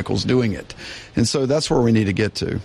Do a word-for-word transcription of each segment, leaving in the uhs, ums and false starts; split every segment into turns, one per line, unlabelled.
vehicles doing it. And so that's where we need to get to.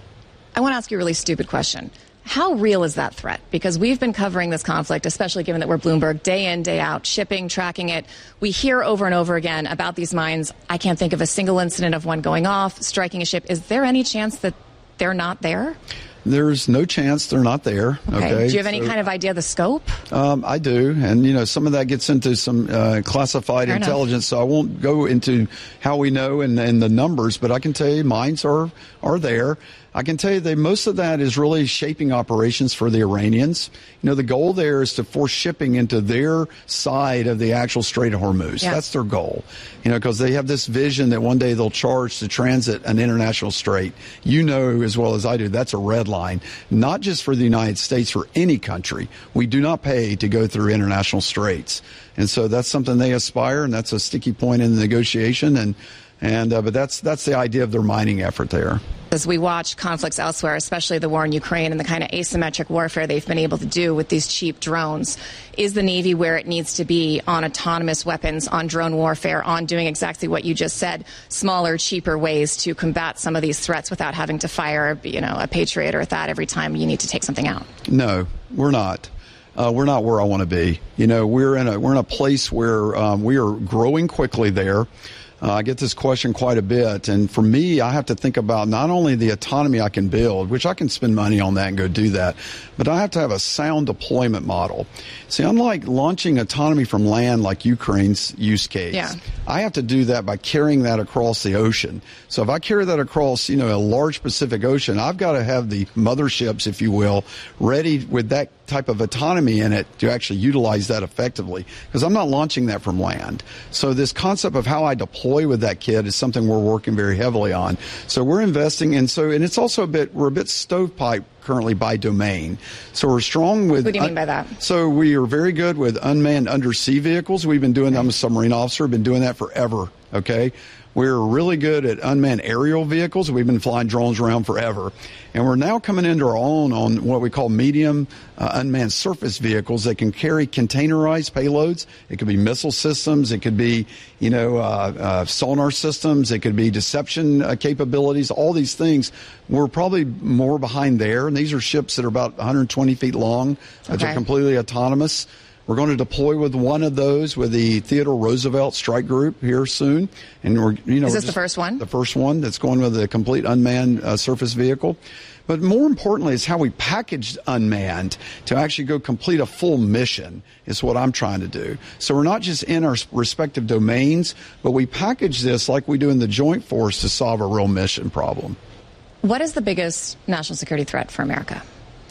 I want to ask you a really stupid question. How real is that threat? Because we've been covering this conflict, especially given that we're Bloomberg, day in, day out, shipping, tracking it. We hear over and over again about these mines. I can't think of a single incident of one going off, striking a ship. Is there any chance that they're not there?
There's no chance they're not there.
Okay.
okay?
Do you have any
so,
kind of idea of the scope?
Um, I do. And, you know, some of that gets into some uh, classified
Fair
intelligence.
enough.
So I won't go into how we know and, and the numbers, but I can tell you mines are, are there. I can tell you that most of that is really shaping operations for the Iranians. You know, the goal there is to force shipping into their side of the actual Strait of Hormuz. Yeah. That's their goal. You know, because they have this vision that one day they'll charge to transit an international strait. You know as well as I do, that's a red line, not just for the United States, for any country. We do not pay to go through international straits. And so that's something they aspire, and that's a sticky point in the negotiation. And And uh, but that's that's the idea of their mining effort there.
As we watch conflicts elsewhere, especially the war in Ukraine and the kind of asymmetric warfare they've been able to do with these cheap drones, is the Navy where it needs to be on autonomous weapons, on drone warfare, on doing exactly what you just said, smaller, cheaper ways to combat some of these threats without having to fire, you know, a Patriot or a THAAD every time you need to take something out?
No, we're not. Uh, we're not where I want to be. You know, we're in a we're in a place where um, we are growing quickly there. Uh, I get this question quite a bit, and for me, I have to think about not only the autonomy I can build, which I can spend money on that and go do that, but I have to have a sound deployment model. See, unlike launching autonomy from land like Ukraine's use case,
yeah.
I have to do that by carrying that across the ocean. So if I carry that across, you know, a large Pacific Ocean, I've got to have the motherships, if you will, ready with that type of autonomy in it to actually utilize that effectively, because I'm not launching that from land. So this concept of how I deploy with that kit is something we're working very heavily on. So we're investing in, so, and it's also a bit, we're a bit stovepipe currently by domain. So we're strong with...
What do you mean by that?
So we are very good with unmanned undersea vehicles. We've been doing, I'm a submarine officer, been doing that forever, okay? We're really good at unmanned aerial vehicles. We've been flying drones around forever. And we're now coming into our own on what we call medium uh, unmanned surface vehicles that can carry containerized payloads. It could be missile systems. It could be, you know, uh, uh, sonar systems. It could be deception uh, capabilities, all these things. We're probably more behind there. And these are ships that are about one hundred twenty feet long, that
okay.
are completely autonomous. We're going to deploy with one of those with the Theodore Roosevelt Strike Group here soon, and we're you know
is this
just,
the first one?
The first one that's going with a complete unmanned uh, surface vehicle. But more importantly, is how we package unmanned to actually go complete a full mission is what I'm trying to do. So we're not just in our respective domains, but we package this like we do in the Joint Force to solve a real mission problem.
What is the biggest national security threat for America?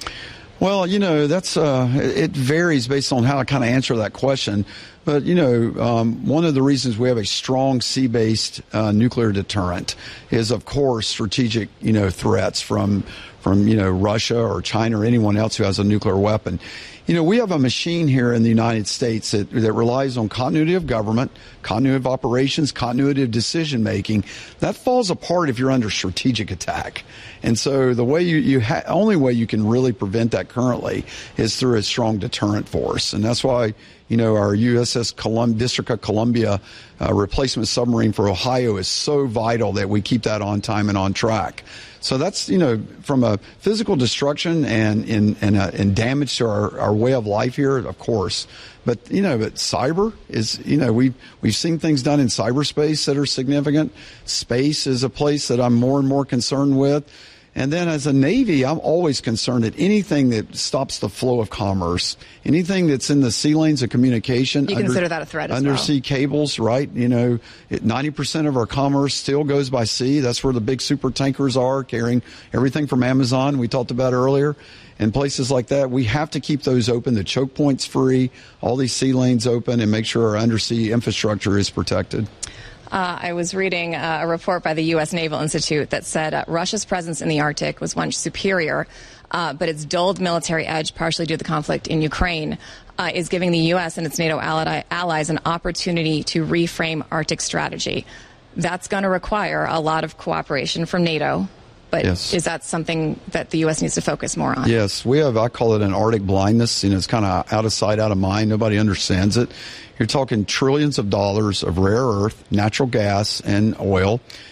Well, you know, that's uh, it varies based on how I kind of answer that question. But, you know, um, one of the reasons we have a strong sea-based uh, nuclear deterrent is, of course, strategic, you know, threats from, from, you know, Russia or China or anyone else who has a nuclear weapon. You know, we have a machine here in the United States that, that relies on continuity of government, continuity of operations, continuity of decision making. That falls apart if you're under strategic attack. And so the way you, you ha- only way you can really prevent that currently is through a strong deterrent force. And that's why, you know, our U S S Colum- District of Columbia uh, replacement submarine for Ohio is so vital that we keep that on time and on track. So that's, you know, from a physical destruction and in and, uh, and damage to our, our way of life here, of course. But, you know, but cyber is, you know, we've, we've seen things done in cyberspace that are significant. Space is a place that I'm more and more concerned with. And then as a Navy, I'm always concerned that anything that stops the flow of commerce, anything that's in the sea lanes of communication.
You
under,
consider that a threat as
undersea
well.
cables, right? You know, it, ninety percent of our commerce still goes by sea. That's where the big super tankers are, carrying everything from Amazon we talked about earlier. And places like that, we have to keep those open, the choke points free, all these sea lanes open, and make sure our undersea infrastructure is protected.
Uh, I was reading uh, a report by the U S Naval Institute that said uh, Russia's presence in the Arctic was once superior, uh, but its dulled military edge, partially due to the conflict in Ukraine, uh, is giving the U S and its NATO ally- allies an opportunity to reframe Arctic strategy. That's going to require a lot of cooperation from NATO. But yes. Is that something that the U S needs to focus more on?
Yes, we have, I call it an Arctic blindness. You know, it's kind of out of sight, out of mind. Nobody understands it. You're talking trillions of dollars of rare earth, natural gas, and oil.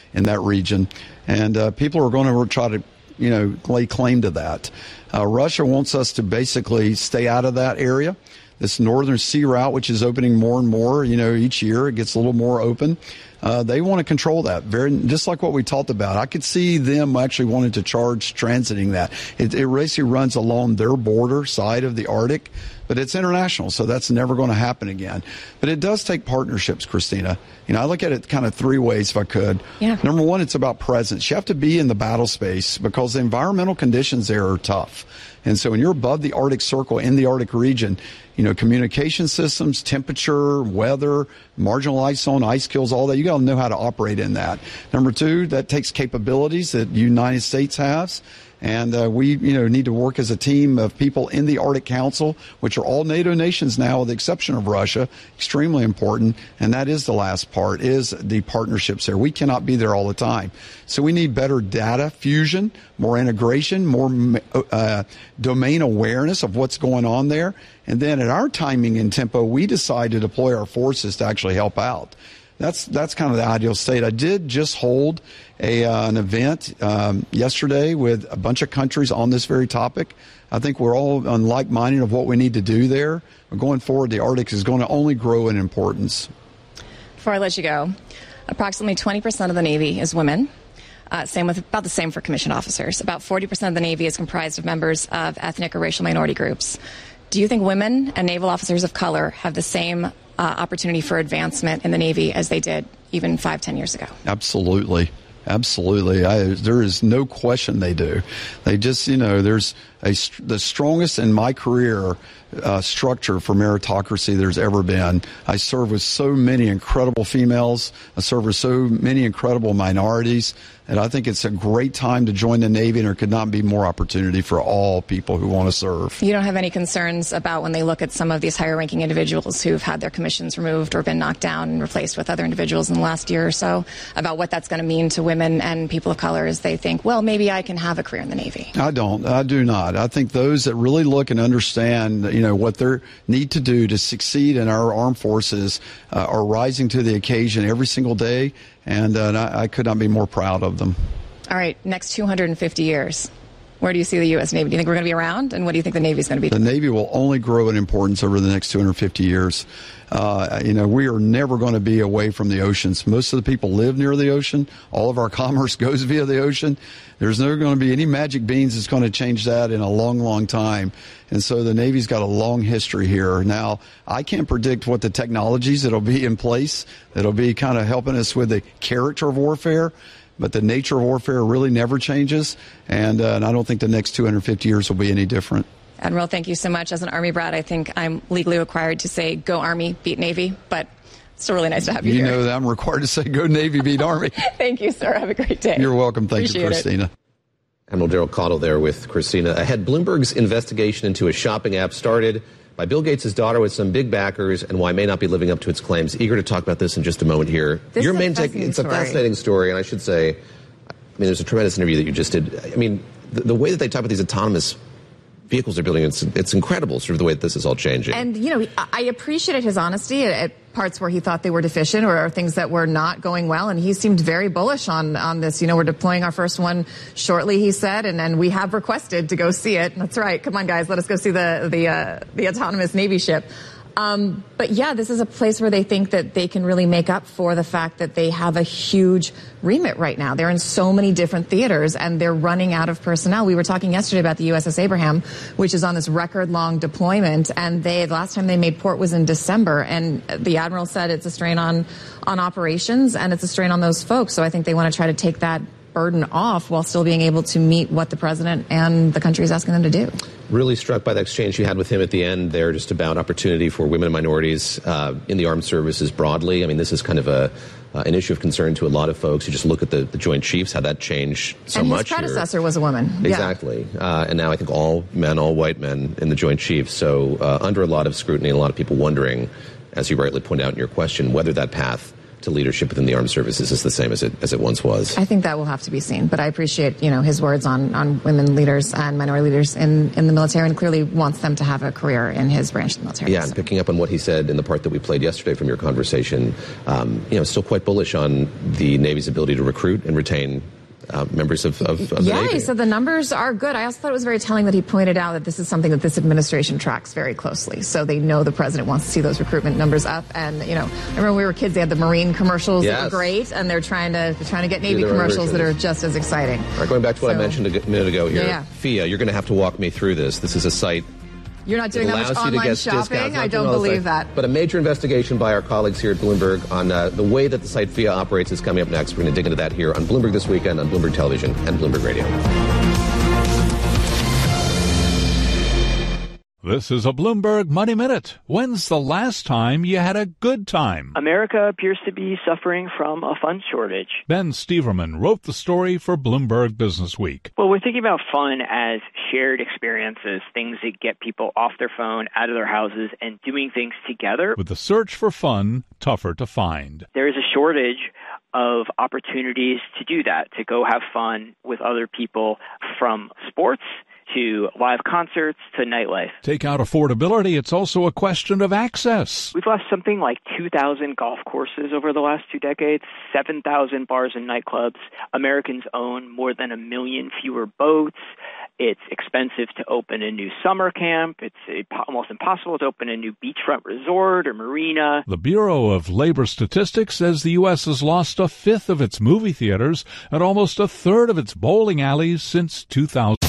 in that region. And uh, people are going to try to, you know, lay claim to that. Uh, Russia wants us to basically stay out of that area. This northern sea route, which is opening more and more, you know, each year, it gets a little more open. Uh, they want to control that, very just like what we talked about. I could see them actually wanting to charge transiting that. It, it basically runs along their border side of the Arctic, but it's international, so that's never going to happen again. But it does take partnerships, Christina. You know, I look at it kind of three ways, if I could.
Yeah.
Number one, it's about presence. You have to be in the battle space because the environmental conditions there are tough. And so when you're above the Arctic Circle in the Arctic region, you know, communication systems, temperature, weather, marginal ice zone, ice kills, all that, you got to know how to operate in that. Number two, that takes capabilities that the United States has. And uh, we, you know, need to work as a team of people in the Arctic Council, which are all NATO nations now, with the exception of Russia. Extremely important. And that is the last part, is the partnerships there. We cannot be there all the time. So we need better data fusion, more integration, more uh, domain awareness of what's going on there. And then at our timing and tempo, we decide to deploy our forces to actually help out. That's that's kind of the ideal state. I did just hold a uh, an event um, yesterday with a bunch of countries on this very topic. I think we're all on like-minded of what we need to do there. But going forward, the Arctic is going to only grow in importance.
Before I let you go, approximately twenty percent of the Navy is women. Uh, same with about the same for commissioned officers. About forty percent of the Navy is comprised of members of ethnic or racial minority groups. Do you think women and naval officers of color have the same uh, opportunity for advancement in the Navy as they did even five, ten years ago?
Absolutely. Absolutely. I, there is no question they do. They just, you know, there's a, the strongest in my career uh, structure for meritocracy there's ever been. I serve with so many incredible females. I serve with so many incredible minorities. And I think it's a great time to join the Navy, and there could not be more opportunity for all people who want to serve.
You don't have any concerns about when they look at some of these higher-ranking individuals who've had their commissions removed or been knocked down and replaced with other individuals in the last year or so, about what that's going to mean to women and people of color as they think, well, maybe I can have a career in the Navy?
I don't. I do not. I think those that really look and understand, you know, what they need to do to succeed in our armed forces uh, are rising to the occasion every single day. And, uh, and I, I could not be more proud of them.
All right, next two hundred fifty years, where do you see the U S. Navy? Do you think we're going to be around? And what do you think the Navy is going to be?
The Navy will only grow in importance over the next two hundred fifty years. Uh, you know, we are never going to be away from the oceans. Most of the people live near the ocean. All of our commerce goes via the ocean. There's never going to be any magic beans that's going to change that in a long, long time. And so the Navy's got a long history here. Now, I can't predict what the technologies that'll be in place that'll be kind of helping us with the character of warfare. But the nature of warfare really never changes. And, uh, and I don't think the next two hundred fifty years will be any different.
Admiral, thank you so much. As an Army brat, I think I'm legally required to say go Army, beat Navy, but it's still really nice to have you,
you
here.
You know that I'm required to say go Navy, beat Army.
Thank you, sir. Have a great day.
You're welcome. Thank
Appreciate
you, Christina.
It.
Admiral Gerald Cottle there with Christina. Ahead, Bloomberg's investigation into a shopping app started by Bill Gates' daughter with some big backers, and why it may not be living up to its claims. Eager to talk about this in just a moment here.
This
Your
is
main
a
take, it's a
story.
fascinating story, and I should say, I mean, there's a tremendous interview that you just did. I mean, the, the way that they talk about these autonomous vehicles they're building, it's, it's incredible, sort of the way that this is all changing.
And, you know, I appreciated his honesty at, at parts where he thought they were deficient or things that were not going well. And he seemed very bullish on, on this. You know, we're deploying our first one shortly, he said, and then we have requested to go see it. That's right. Come on, guys, let us go see the, the, uh, the autonomous Navy ship. Um, but yeah, this is a place where they think that they can really make up for the fact that they have a huge remit right now. They're in so many different theaters and they're running out of personnel. We were talking yesterday about the U S S Abraham, which is on this record long deployment. And they, the last time they made port was in December. And the Admiral said it's a strain on, on operations and it's a strain on those folks. So I think they want to try to take that burden off while still being able to meet what the president and the country is asking them to do.
Really struck by the exchange you had with him at the end there, just about opportunity for women and minorities uh, in the armed services broadly. I mean, this is kind of a uh, an issue of concern to a lot of folks who just look at the, the Joint Chiefs, how that changed so
and
much.
his predecessor
here.
was a woman.
Exactly.
Yeah.
Uh, and now I think all men, all white men in the Joint Chiefs. So uh, under a lot of scrutiny and a lot of people wondering, as you rightly point out in your question, whether that path to leadership within the armed services is the same as it as it once was.
I think that will have to be seen, but I appreciate, you know, his words on, on women leaders and minority leaders in, in the military, and clearly wants them to have a career in his branch of the military.
Yeah, and picking up on what he said in the part that we played yesterday from your conversation, um, you know, still quite bullish on the Navy's ability to recruit and retain Uh, members of, of, of
yeah,
the Navy.
He said the numbers are good. I also thought it was very telling that he pointed out that this is something that this administration tracks very closely. So they know the president wants to see those recruitment numbers up. And, you know, I remember when we were kids, they had the Marine commercials
yes.
that were great, and they're trying to they're trying to get Navy commercials that are just as exciting.
All right, going back to what
so,
I mentioned a minute ago here,
yeah, yeah.
F I A, you're going to have to walk me through this. This is a site
You're not doing that much online shopping? I don't believe that.
But a major investigation by our colleagues here at Bloomberg on uh, the way that the site F I A operates is coming up next. We're going to dig into that here on Bloomberg This Weekend, on Bloomberg Television and Bloomberg Radio.
This is a Bloomberg Money Minute. When's the last time you had a good time?
America appears to be suffering from a fun shortage.
Ben Steverman wrote the story for Bloomberg Business Week.
Well, we're thinking about fun as shared experiences, things that get people off their phone, out of their houses, and doing things together.
With the search for fun tougher to find.
There is a shortage of opportunities to do that, to go have fun with other people, from sports to live concerts to nightlife.
Take out affordability, it's also a question of access.
We've lost something like two thousand golf courses over the last two decades, seven thousand bars and nightclubs. Americans own more than a million fewer boats. It's expensive to open a new summer camp. It's almost impossible to open a new beachfront resort or marina.
The Bureau of Labor Statistics says the U S has lost a fifth of its movie theaters and almost a third of its bowling alleys since two thousand.